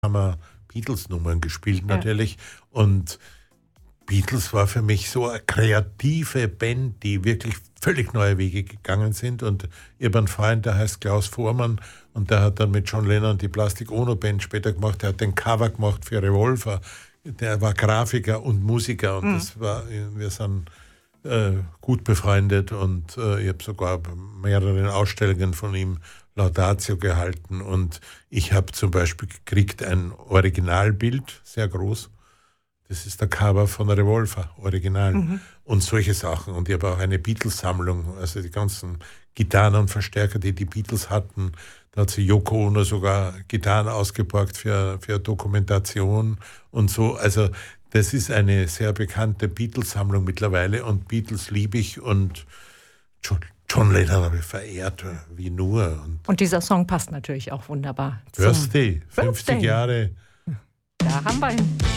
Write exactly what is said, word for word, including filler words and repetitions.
haben wir Beatles-Nummern gespielt natürlich. Ja. Und Beatles war für mich so eine kreative Band, die wirklich völlig neue Wege gegangen sind. Und ich habe einen Freund, der heißt Klaus Vormann, und der hat dann mit John Lennon die Plastic Ono Band später gemacht. Der hat den Cover gemacht für Revolver. Der war Grafiker und Musiker, und mhm. das war, wir sind äh, gut befreundet, und äh, ich habe sogar mehrere Ausstellungen von ihm Laudatio gehalten, und ich habe zum Beispiel gekriegt ein Originalbild, sehr groß. Das ist der Cover von Revolver, Original. Mhm. Und solche Sachen. Und ich habe auch eine Beatles-Sammlung, also die ganzen Gitarren und Verstärker, die die Beatles hatten. Da hat sie Yoko Ono sogar Gitarren ausgeborgt für, für Dokumentation und so. Also das ist eine sehr bekannte Beatles-Sammlung mittlerweile, und Beatles liebe ich, und John, John Lennon habe ich verehrt, wie nur. Und, und dieser Song passt natürlich auch wunderbar. Birthday, fünfzig Jahre. Da haben wir ihn.